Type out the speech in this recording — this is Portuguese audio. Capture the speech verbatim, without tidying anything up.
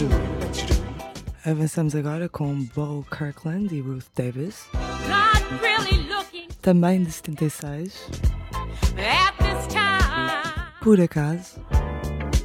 Avançamos agora com Bo Kirkland e Ruth Davis, também de setenta e seis, por acaso.